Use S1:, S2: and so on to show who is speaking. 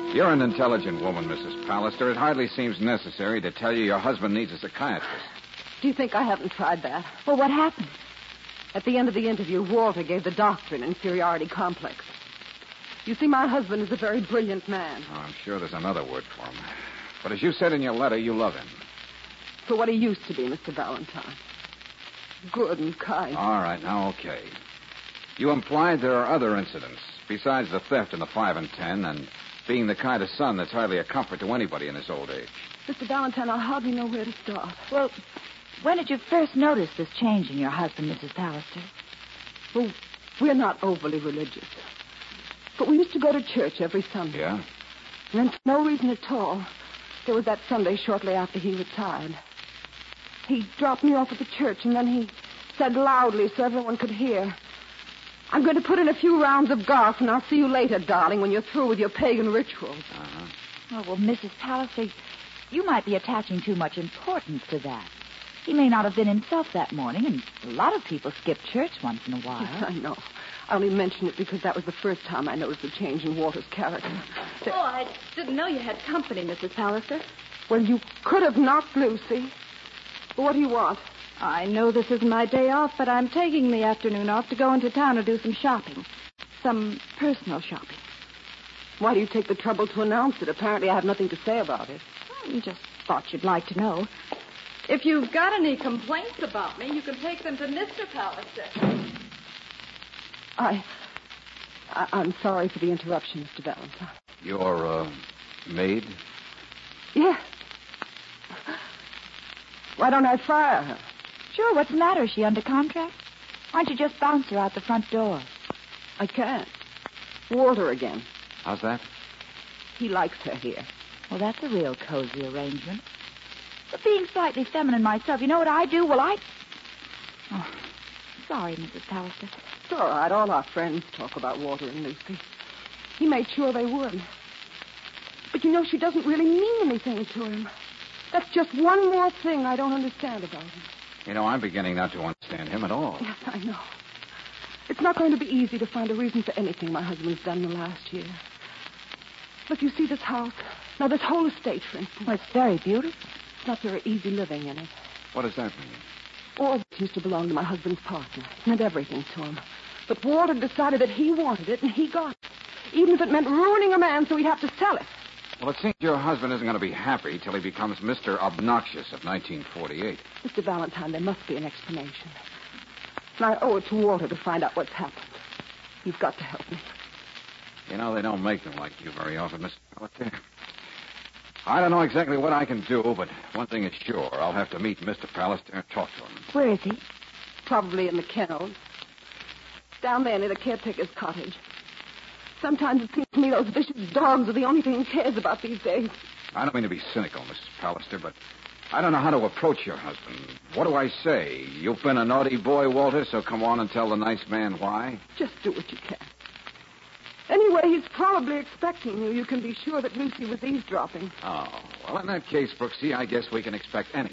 S1: You're an intelligent woman, Mrs. Pallister. It hardly seems necessary to tell you your husband needs a psychiatrist.
S2: Do you think I haven't tried that?
S3: Well, what happened?
S2: At the end of the interview, Walter gave the doctor an inferiority complex. You see, my husband is a very brilliant man.
S1: Oh, I'm sure there's another word for him. But as you said in your letter, you love him.
S2: For what he used to be, Mr. Valentine. Good and kind.
S1: All right, now, okay. You implied there are other incidents, besides the theft in the 5 and 10, and being the kind of son that's hardly a comfort to anybody in his old age.
S2: Mr. Valentine, I hardly know where to start.
S3: Well, when did you first notice this change in your husband, Mrs. Pallister?
S2: Well, we're not overly religious. But we used to go to church every Sunday.
S1: Yeah?
S2: And then for no reason at all, there was that Sunday shortly after he retired. He dropped me off at the church, and then he said loudly so everyone could hear, "I'm going to put in a few rounds of golf, and I'll see you later, darling, when you're through with your pagan rituals."
S1: Uh-huh.
S3: Oh, well, Mrs. Pallister, you might be attaching too much importance to that. He may not have been himself that morning, and a lot of people skip church once in a while.
S2: Yes, I know. I only mention it because that was the first time I noticed a change in Walter's character.
S4: Oh, I didn't know you had company, Mrs. Pallister.
S2: Well, you could have knocked Lucy. What do you want?
S4: I know this isn't my day off, but I'm taking the afternoon off to go into town and do some shopping. Some personal shopping.
S2: Why do you take the trouble to announce it? Apparently I have nothing to say about it.
S4: I just thought you'd like to know. If you've got any complaints about me, you can take them to Mr. Pallister.
S2: I'm sorry for the interruption, Mr. Valentine.
S1: Your, maid?
S2: Yes. Why don't I fire her?
S3: Sure, what's the matter? Is she under contract? Why don't you just bounce her out the front door?
S2: I can't. Walter again.
S1: How's that?
S2: He likes her here.
S3: Well, that's a real cozy arrangement. But being slightly feminine myself, you know what I do? Well, Oh, sorry, Mrs. Pallister.
S2: It's all right. All our friends talk about Walter and Lucy. He made sure they would. But you know, she doesn't really mean anything to him. That's just one more thing I don't understand about him.
S1: You know, I'm beginning not to understand him at all.
S2: Yes, I know. It's not going to be easy to find a reason for anything my husband's done in the last year. Look, you see this house? Now, this whole estate, for instance.
S3: Well, it's very beautiful.
S2: It's not very easy living in it.
S1: What does that mean?
S2: All this used to belong to my husband's partner. It meant everything to him. But Walter decided that he wanted it, and he got it. Even if it meant ruining a man so he'd have to sell it.
S1: Well, it seems your husband isn't going to be happy till he becomes Mr. Obnoxious of 1948.
S2: Mr. Valentine, there must be an explanation. And I owe it to Walter to find out what's happened. You've got to help me.
S1: You know, they don't make them like you very often, Mr. Pallister. I don't know exactly what I can do, but one thing is sure. I'll have to meet Mr. Pallister and talk to him.
S3: Where is he?
S2: Probably in the kennels. Down there near the caretaker's cottage. Sometimes it seems to me those vicious dogs are the only thing he cares about these days.
S1: I don't mean to be cynical, Mrs. Pallister, but I don't know how to approach your husband. What do I say? You've been a naughty boy, Walter, so come on and tell the nice man why.
S2: Just do what you can. Anyway, he's probably expecting you. You can be sure that Lucy was eavesdropping.
S1: Oh, well, in that case, Brooksy, I guess we can expect anything.